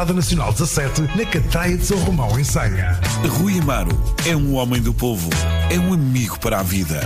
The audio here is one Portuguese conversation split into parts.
Estrada Nacional 17, na Catraia de São Romão, em Sanha. Rui Amaro é um homem do povo, é um amigo para a vida.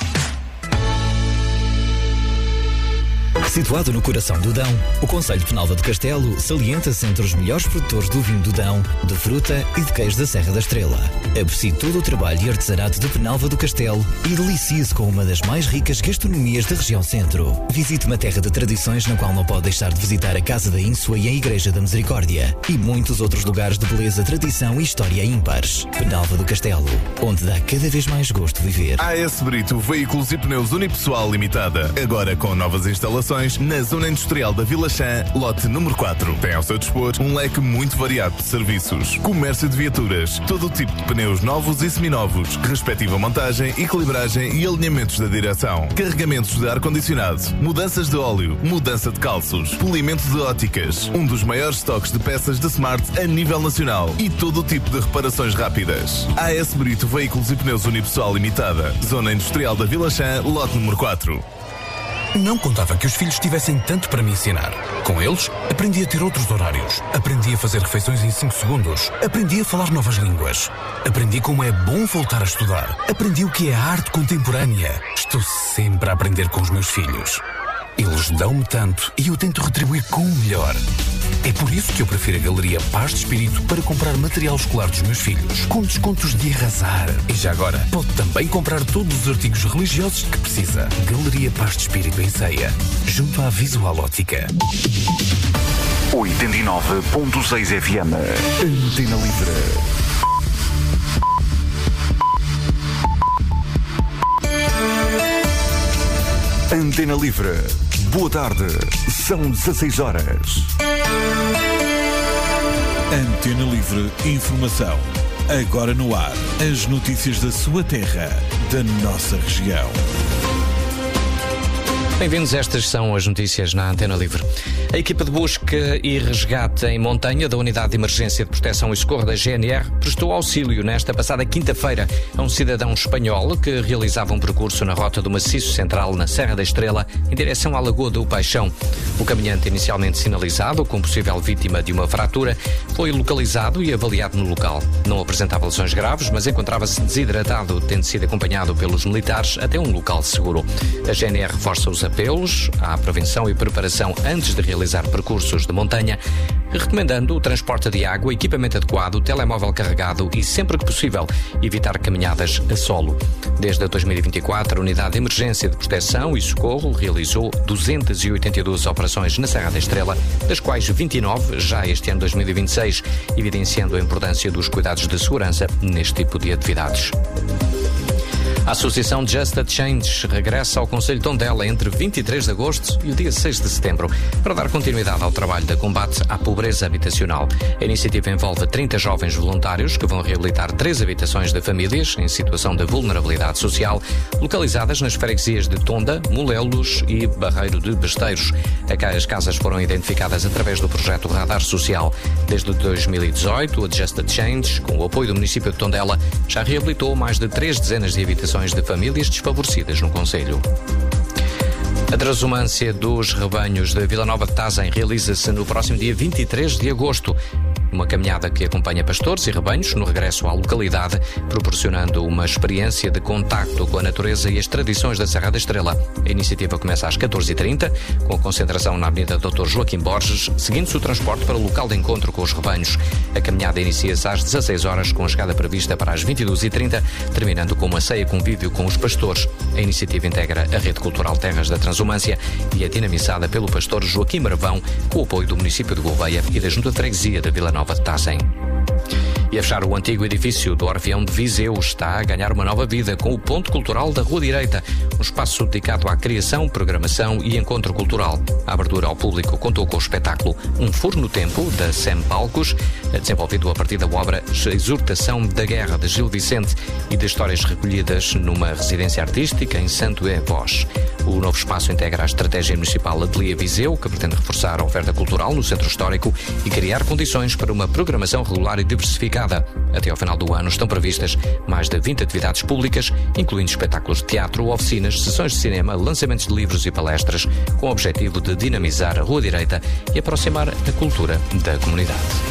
Situado no coração do Dão, o Concelho de Penalva do Castelo salienta-se entre os melhores produtores do vinho do Dão, de fruta e de queijo da Serra da Estrela. Aprecie todo o trabalho e artesanato de Penalva do Castelo e delicie-se com uma das mais ricas gastronomias da região centro. Visite uma terra de tradições na qual não pode deixar de visitar a Casa da Ínsua e a Igreja da Misericórdia e muitos outros lugares de beleza, tradição e história ímpares. Penalva do Castelo, onde dá cada vez mais gosto viver. AS Brito Veículos e Pneus Unipessoal Limitada, agora com novas instalações na Zona Industrial da Vila Chã, lote número 4. Tem ao seu dispor um leque muito variado de serviços. Comércio de viaturas, todo o tipo de pneus novos e seminovos, respectiva montagem, equilibragem e alinhamentos da direção. Carregamentos de ar-condicionado, mudanças de óleo, mudança de calços, polimento de óticas, um dos maiores estoques de peças de Smart a nível nacional e todo o tipo de reparações rápidas. AS Brito Veículos e Pneus Unipessoal Limitada, Zona Industrial da Vila Chã, lote número 4. Não contava que os filhos tivessem tanto para me ensinar. Com eles, aprendi a ter outros horários. Aprendi a fazer refeições em 5 segundos. Aprendi a falar novas línguas. Aprendi como é bom voltar a estudar. Aprendi o que é a arte contemporânea. Estou sempre a aprender com os meus filhos. Eles dão-me tanto e eu tento retribuir com o melhor. É por isso que eu prefiro a Galeria Paz de Espírito para comprar material escolar dos meus filhos, com descontos de arrasar. E já agora, pode também comprar todos os artigos religiosos que precisa. Galeria Paz de Espírito em Ceia, junto à Visual Ótica. 89.6 FM. Antena Livre. Antena Livre. Boa tarde. São 16 horas. Antena Livre Informação. Agora no ar. As notícias da sua terra, da nossa região. Bem-vindos, estas são as notícias na Antena Livre. A equipa de busca e resgate em montanha da Unidade de Emergência de Proteção e Socorro da GNR prestou auxílio nesta passada quinta-feira a um cidadão espanhol que realizava um percurso na rota do Maciço Central na Serra da Estrela em direção à Lagoa do Paixão. O caminhante, inicialmente sinalizado como possível vítima de uma fratura, foi localizado e avaliado no local. Não apresentava lesões graves, mas encontrava-se desidratado, tendo sido acompanhado pelos militares até um local seguro. A GNR reforça os apelos à prevenção e preparação antes de realizar percursos de montanha, recomendando o transporte de água, equipamento adequado, telemóvel carregado e, sempre que possível, evitar caminhadas a solo. Desde 2024, a Unidade de Emergência de Proteção e Socorro realizou 282 operações na Serra da Estrela, das quais 29 já este ano 2026, evidenciando a importância dos cuidados de segurança neste tipo de atividades. A Associação Just a Change regressa ao Concelho de Tondela entre 23 de agosto e o dia 6 de setembro para dar continuidade ao trabalho de combate à pobreza habitacional. A iniciativa envolve 30 jovens voluntários que vão reabilitar 3 habitações de famílias em situação de vulnerabilidade social, localizadas nas freguesias de Tonda, Molelos e Barreiro de Besteiros. As casas foram identificadas através do projeto Radar Social. Desde 2018, a Just a Change, com o apoio do município de Tondela, já reabilitou mais de 3 dezenas de habitações de famílias desfavorecidas no concelho. A transumância dos rebanhos de Vila Nova de Tazem realiza-se no próximo dia 23 de agosto. Uma caminhada que acompanha pastores e rebanhos no regresso à localidade, proporcionando uma experiência de contacto com a natureza e as tradições da Serra da Estrela. A iniciativa começa às 14h30, com a concentração na Avenida Dr. Joaquim Borges, seguindo-se o transporte para o local de encontro com os rebanhos. A caminhada inicia-se às 16 horas, com a chegada prevista para as 22h30, terminando com uma ceia convívio com os pastores. A iniciativa integra a Rede Cultural Terras da Transumância e é dinamizada pelo pastor Joaquim Marvão, com o apoio do município de Gouveia e da Junta de Freguesia de Vila Nova de Tazem. E a fechar, o antigo edifício do Orfeão de Viseu está a ganhar uma nova vida com o Ponto Cultural da Rua Direita, um espaço dedicado à criação, programação e encontro cultural. A abertura ao público contou com o espetáculo Um Furo no Tempo, da Sem Palcos, desenvolvido a partir da obra Exortação da Guerra, de Gil Vicente, e de histórias recolhidas numa residência artística em Santo é Vós. O novo espaço integra a estratégia municipal Ateliê Viseu, que pretende reforçar a oferta cultural no centro histórico e criar condições para uma programação regular e diversificada. Até ao final do ano estão previstas mais de 20 atividades públicas, incluindo espetáculos de teatro, oficinas, sessões de cinema, lançamentos de livros e palestras, com o objetivo de dinamizar a Rua Direita e aproximar a cultura da comunidade.